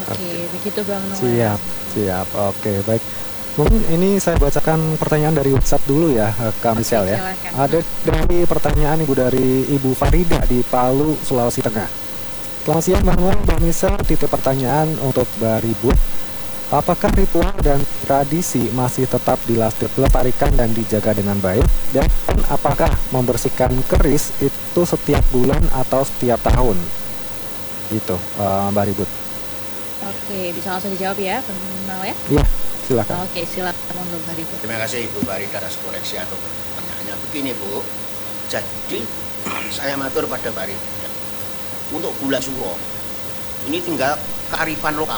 Oke. Oke, begitu Bang Noel. Siap, siap. Oke, baik. Mungkin ini saya bacakan pertanyaan dari WhatsApp dulu ya, Kak Oke, Michelle ya. silakan. Ada dari pertanyaan dari Ibu Farida di Palu, Sulawesi Tengah. Selamat siang Bang Noel, Bang Michelle. Titip pertanyaan untuk Mbak Ribut. Apakah ritual dan tradisi masih tetap dilestarikan dan dijaga dengan baik? Dan apakah membersihkan keris itu setiap bulan atau setiap tahun? Gitu, Mbak Ribut. Oke, bisa langsung dijawab ya, Bang Noel ya? Iya, silakan. Oke, silakan monggo Bang Ribut. Terima kasih Ibu Farida atas koreksi atau pertanyaannya. Begini Bu, jadi saya matur pada Farida, untuk bulan Suro ini tinggal kearifan lokal.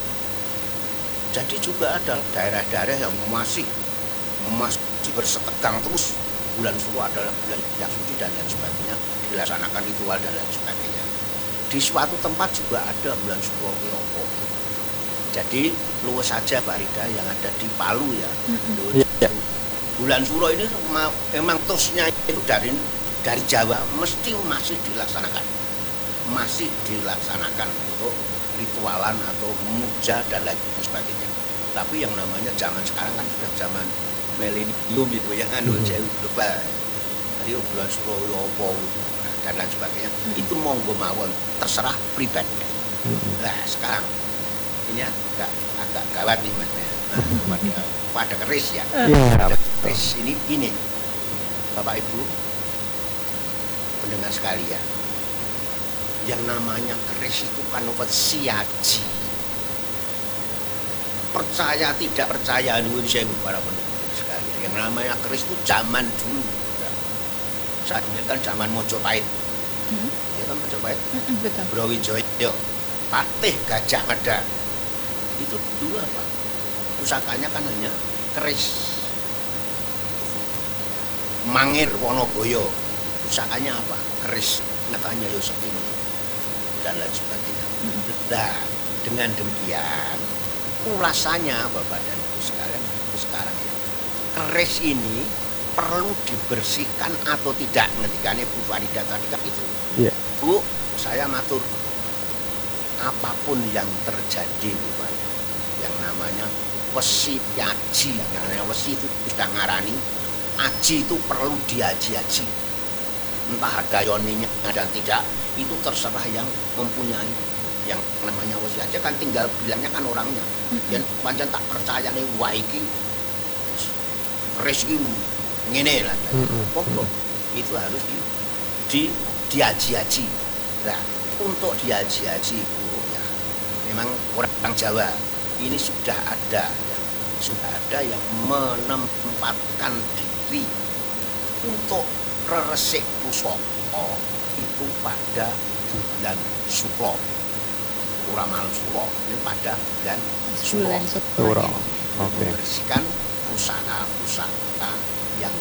Jadi juga ada daerah-daerah yang masih bersetegang terus bulan Suro adalah bulan yang suci dan lain sebagainya, dilaksanakan ritual dan lain sebagainya. Di suatu tempat juga ada bulan Suro Wiropo. Jadi luwes saja Farida yang ada di Palu ya. Bulan Suro ini memang terusnya itu dari Jawa mesti masih dilaksanakan untuk ritualan atau muja dan lain sebagainya. Tapi yang namanya zaman sekarang kan sudah zaman milenium itu ya, jauh global. Jadi bulan Suro Wiropo dan lain sebagainya itu monggo mawon terserah pribadi. Nah sekarang ini agak gawat nih Mas ya. Pada keris ya. Pada keris ini gini, Bapak Ibu pendengar sekalian, yang namanya keris itu kan siaji. Percaya tidak percaya nuwun sewu para pendengar sekalian, yang namanya keris itu zaman dulu. Saat ini kan zaman Mojopahit. Ya kan Mojopahit? Betul. Brawijaya, Patih Gajah Mada. Itu dulu apa? Pusakanya kan hanya keris. Mangir Wonoboyo, pusakanya apa? Keris. Nakanya Yosepino dan lain sebagainya. Nah, dengan demikian ulasannya Bapak dan Ibu sekalian sekarang ya, keris ini perlu dibersihkan atau tidak? Ngendikannya Bu Farida tadi kan itu. Bu, saya matur, apapun yang terjadi Bu Farida, yang namanya wesi aji, yang namanya wesi itu sudah ngarani aji itu perlu diaji-aji, entah ada yoninya dan tidak, itu terserah yang mempunyai yang namanya wesi aja, kan tinggal bilangnya kan orangnya. Yang pancen tak percaya nih wah iki rezeki ngene lah. Pokok itu harus diaji-aji. Nah, untuk diaji-aji Bu ya, memang orang Jawa ini sudah ada yang menempatkan diri untuk resik pusaka itu pada bulan Suro. Ora malam Suro, ini pada bulan Suro. Membersihkan pusaka-pusaka yang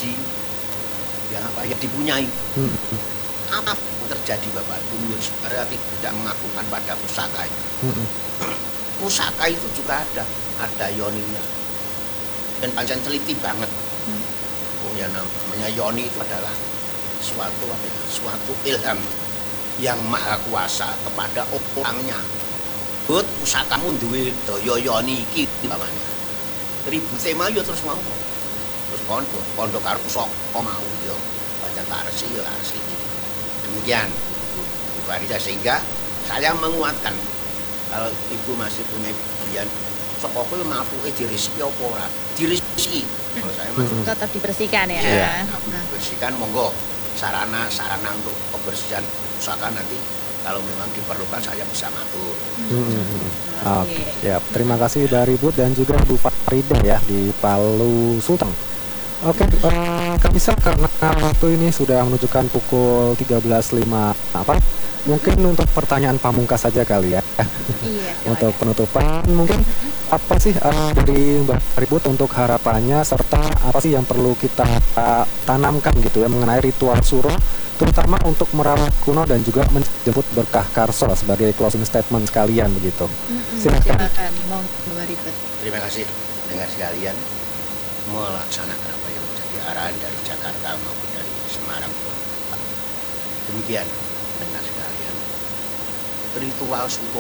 dipunyai. Apa terjadi Bapak Ibu berarti tidak mengakukan pada pusaka itu. Pusaka itu juga ada yoninya, dan pancen teliti banget. Yang namanya yoni itu adalah suatu ilham yang maha kuasa kepada orangnya. But pusakamu duwe daya yoni iki namanya. Ribute mayu terus mau. Terus kondo karo pusaka mau yo. Pancen tak resi yo resi. Demikian Bu Farida, sehingga saya menguatkan kalau Ibu masih punya pilihan sok kowe mapuke diresiki apa ora? Diresiki. Kalau saya tetap dibersihkan ya. Iya, dibersihkan monggo. Sarana untuk kebersihan pusaka nanti kalau memang diperlukan saya bisa matur. Oke, siap. Terima kasih dari Ibu dan juga Bu Farida ya di Palu Sulteng. Oke, Kak Bisa, karena waktu ini sudah menunjukkan pukul 13.5 mungkin untuk pertanyaan pamungkas saja kali ya. Iya, untuk penutupan mungkin apa sih dari Mbak Ribut untuk harapannya, serta apa sih yang perlu kita tanamkan gitu ya mengenai ritual Suro, terutama untuk merawat kuno dan juga menjemput berkah Karso sebagai closing statement sekalian begitu. Silakan. Mbak Ribut. Terima kasih dengar sekalian, melaksanakan apa yang menjadi arahan dari Jakarta maupun dari Semarang. Demikian dengar sekalian, ritual Suro